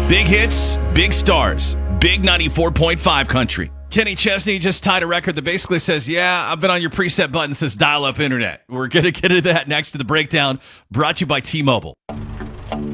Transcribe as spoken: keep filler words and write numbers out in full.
Big hits, big stars, big ninety-four point five country. Kenny Chesney just tied a record that basically says, yeah, I've been on your preset button since dial-up internet. We're going to get into that next to the breakdown, brought to you by T-Mobile.